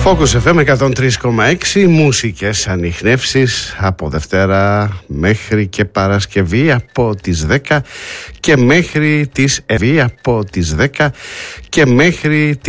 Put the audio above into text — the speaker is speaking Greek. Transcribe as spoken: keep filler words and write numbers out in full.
Focus εφ εμ εκατόν τρία κόμμα έξι, μουσικές ανιχνεύσεις από Δευτέρα μέχρι και Παρασκευή από τις δέκα και μέχρι τις Εβή από τις δέκα και μέχρι